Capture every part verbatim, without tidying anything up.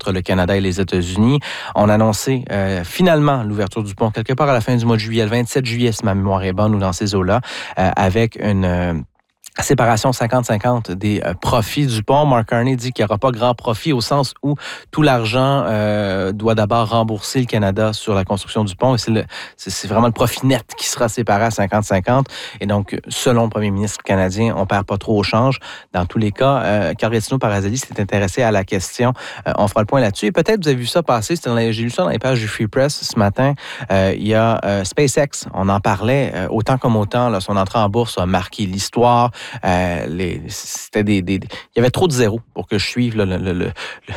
entre le Canada et les États-Unis. On a annoncé euh, finalement l'ouverture du pont quelque part à la fin du mois de juillet, le vingt-sept juillet, si ma mémoire est bonne, ou dans ces eaux-là, euh, avec une... Euh, séparation cinquante cinquante des euh, profits du pont. Mark Carney dit qu'il n'y aura pas grand profit au sens où tout l'argent euh, doit d'abord rembourser le Canada sur la construction du pont. Et c'est, le, c'est, c'est vraiment le profit net qui sera séparé à cinquante cinquante. Et donc, selon le premier ministre canadien, on ne perd pas trop au change. Dans tous les cas, euh, Carretino Parazelli s'est intéressé à la question. Euh, on fera le point là-dessus. Et peut-être vous avez vu ça passer. C'était dans les, j'ai lu ça dans les pages du Free Press ce matin. Euh, il y a euh, SpaceX. On en parlait euh, autant comme autant. Là, son entrée en bourse a marqué l'histoire. Euh, les, c'était des, des, des, il y avait trop de zéros pour que je suive là, le, le, le,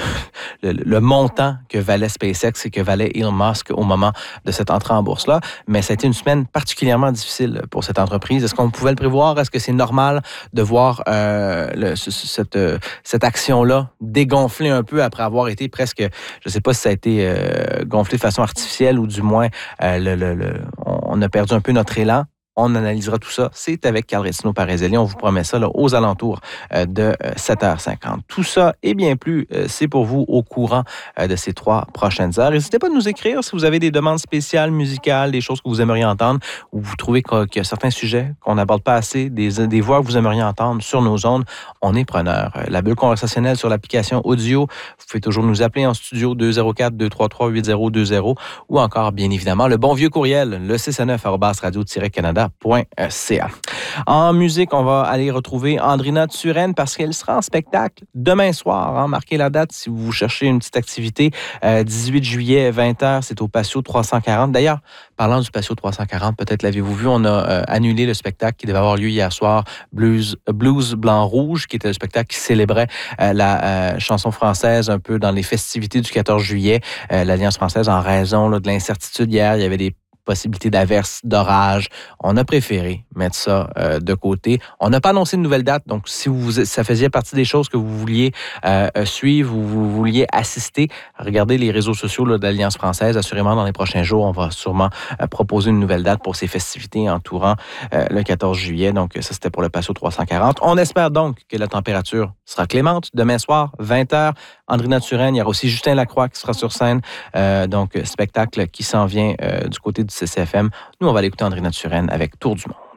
le, le montant que valait SpaceX et que valait Elon Musk au moment de cette entrée en bourse-là. Mais ça a été une semaine particulièrement difficile pour cette entreprise. Est-ce qu'on pouvait le prévoir? Est-ce que c'est normal de voir euh, le, cette, cette action-là dégonfler un peu après avoir été presque, je ne sais pas si ça a été euh, gonflé de façon artificielle ou du moins euh, le, le, le, on a perdu un peu notre élan. On analysera tout ça. C'est avec Carretino Parazelli. On vous promet ça là, aux alentours euh, de euh, sept heures cinquante. Tout ça et bien plus, euh, c'est pour vous au courant euh, de ces trois prochaines heures. N'hésitez pas à nous écrire si vous avez des demandes spéciales, musicales, des choses que vous aimeriez entendre ou vous trouvez qu'il y a certains sujets qu'on n'aborde pas assez, des, des voix que vous aimeriez entendre sur nos ondes. On est preneur. La bulle conversationnelle sur l'application audio. Vous pouvez toujours nous appeler en studio deux zéro quatre, deux trois trois, huit zéro deux zéro ou encore, bien évidemment, le bon vieux courriel, le six cent neuf arobase radio tiret canada point c a. En musique, on va aller retrouver Andrina Turenne parce qu'elle sera en spectacle demain soir. Hein. Marquez la date si vous cherchez une petite activité. Euh, dix-huit juillet, vingt heures, c'est au Patio trois cent quarante. D'ailleurs, parlant du Patio trois cent quarante, peut-être l'avez-vous vu, on a euh, annulé le spectacle qui devait avoir lieu hier soir, Blues, Blues Blanc-Rouge, qui était le spectacle qui célébrait euh, la euh, chanson française un peu dans les festivités du quatorze juillet. Euh, L'Alliance française, en raison là, de l'incertitude hier, il y avait des possibilité d'averse, d'orage. On a préféré mettre ça euh, de côté. On n'a pas annoncé de nouvelle date, donc si vous, ça faisait partie des choses que vous vouliez euh, suivre ou vous vouliez assister, regardez les réseaux sociaux là, de l'Alliance française. Assurément, dans les prochains jours, on va sûrement euh, proposer une nouvelle date pour ces festivités entourant euh, le quatorze juillet. Donc, ça, c'était pour le Patio trois cent quarante. On espère donc que la température sera clémente. Demain soir, vingt heures, Andrina Turenne. Il y aura aussi Justin Lacroix qui sera sur scène. Euh, donc, spectacle qui s'en vient euh, du côté du C C F M. Nous, on va aller écouter Andrina Turenne avec Tour du monde.